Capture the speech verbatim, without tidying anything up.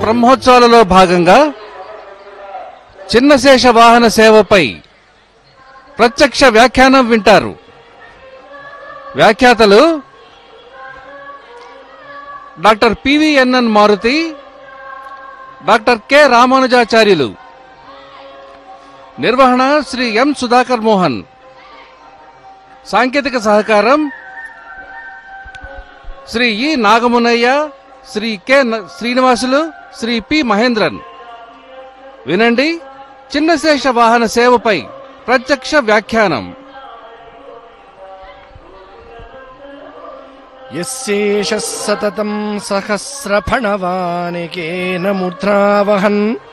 బ్రహ్మోత్సవాలలో భాగంగా చిన్నశేష వాహన సేవపై ప్రత్యక్ష వ్యాఖ్యానం వింటారు. వ్యాఖ్యాతలు doctor PVNN Maruti, doctor K రామానుజాచార్యులు. నిర్వహణ శ్రీ ఎం సుధాకర్ మోహన్. సాంకేతిక సహకారం శ్రీ ఇ నాగమునయ్య, శ్రీ కె శ్రీనివాసులు, శ్రీ పి మహేంద్రన్. వినండి, చిన్నశేష వాహన సేవపై ప్రత్యక్ష వ్యాఖ్యానం. యస్యేష సతతం సహస్రఫణవానికేన ముద్రావహన్